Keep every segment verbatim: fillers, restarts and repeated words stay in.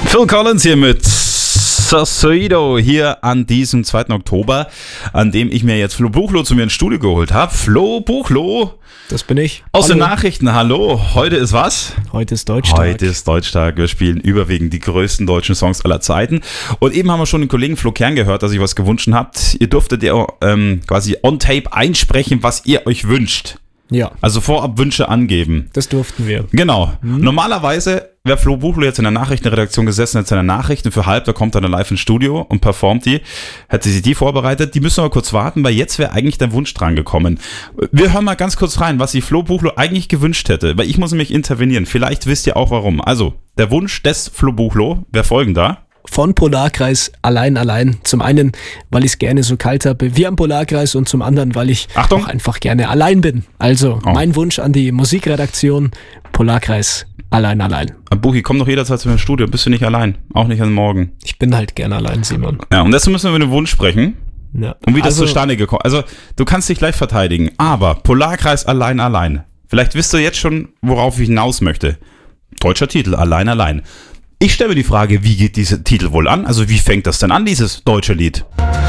Phil Collins hier mit Sausalito hier an diesem zweiten Oktober, an dem ich mir jetzt Flo Buchloh zu mir ins Studio geholt habe. Flo Buchloh. Das bin ich. Aus Hallo. den Nachrichten, hallo. Heute ist was? Heute ist Deutschtag. Heute ist Deutschtag. Wir spielen überwiegend die größten deutschen Songs aller Zeiten. Und eben haben wir schon den Kollegen Flo Kern gehört, dass ihr was gewünscht habt. Ihr durftet ja ähm, quasi on tape einsprechen, was ihr euch wünscht. Ja. Also vorab Wünsche angeben. Das durften wir. Genau. Mhm. Normalerweise wäre Flo Buchloh jetzt in der Nachrichtenredaktion gesessen, hat seine Nachrichten für halb, da kommt er dann live ins Studio und performt die. Hätte sie die vorbereitet. Die müssen wir kurz warten, weil jetzt wäre eigentlich der Wunsch dran gekommen. Wir hören mal ganz kurz rein, was sich Flo Buchloh eigentlich gewünscht hätte, weil ich muss nämlich intervenieren. Vielleicht wisst ihr auch warum. Also, der Wunsch des Flo Buchloh wäre folgender. Von Polarkreis allein, allein. Zum einen, weil ich es gerne so kalt habe wie am Polarkreis und zum anderen, weil ich Achtung. auch einfach gerne allein bin. Also, Oh. mein Wunsch an die Musikredaktion, Polarkreis allein, allein. Buchi, komm doch jederzeit zu mir ins Studio, bist du nicht allein. Auch nicht am Morgen. Ich bin halt gerne allein, Simon. Ja, und deshalb müssen wir über den Wunsch sprechen. Ja. Und wie das also, zustande gekommen ist. Also, du kannst dich gleich verteidigen, aber Polarkreis allein, allein. Vielleicht wisst ihr jetzt schon, worauf ich hinaus möchte. Deutscher Titel, allein, allein. Ich stelle mir die Frage, wie geht dieser Titel wohl an? Also, wie fängt das denn an, dieses deutsche Lied?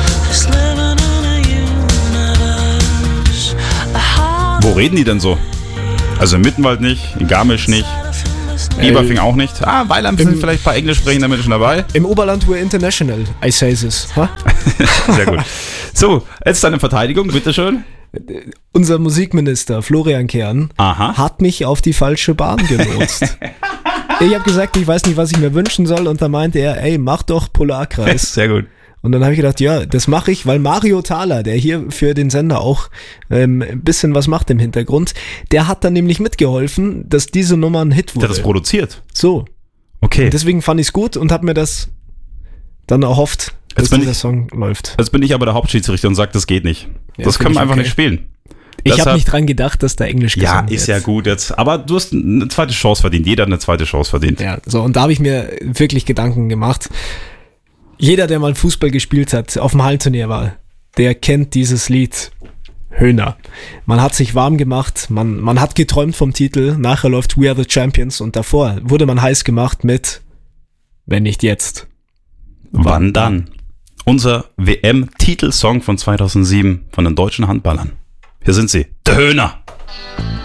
Wo reden die denn so? Also in Mittenwald nicht, in Garmisch nicht, Bieberfing auch nicht. Ah, Weiland sind vielleicht ein paar Englisch sprechende Menschen dabei. Im Oberland we're international, I say this. Huh? Sehr gut. So, jetzt deine Verteidigung, bitteschön. Unser Musikminister Florian Kern Aha. hat mich auf die falsche Bahn gelotst. Ich habe gesagt, ich weiß nicht, was ich mir wünschen soll, und da meinte er, ey, mach doch Polarkreis. Sehr gut. Und dann habe ich gedacht, ja, das mache ich, weil Mario Thaler, der hier für den Sender auch ähm, ein bisschen was macht im Hintergrund, der hat dann nämlich mitgeholfen, dass diese Nummer ein Hit wurde. Der hat das produziert. So. Okay. Und deswegen fand ich es gut und habe mir das dann erhofft, dass bin dieser ich- Song läuft. Jetzt bin ich aber der Hauptschiedsrichter und sage, das geht nicht. Ja, das find können wir ich einfach okay. nicht spielen. Ich habe Deshalb- nicht dran gedacht, dass da Englisch Ja, gesungen ist wird. ja gut jetzt. Aber du hast eine zweite Chance verdient. Jeder hat eine zweite Chance verdient. Ja, so, und da habe ich mir wirklich Gedanken gemacht. Jeder, der mal Fußball gespielt hat, auf dem Hallenturnier war, der kennt dieses Lied Höhner. Man hat sich warm gemacht, man, man hat geträumt vom Titel, nachher läuft We Are the Champions und davor wurde man heiß gemacht mit Wenn nicht jetzt. Wann dann? Unser W M-Titelsong von zweitausendsieben von den deutschen Handballern. Hier sind sie. Der Höhner.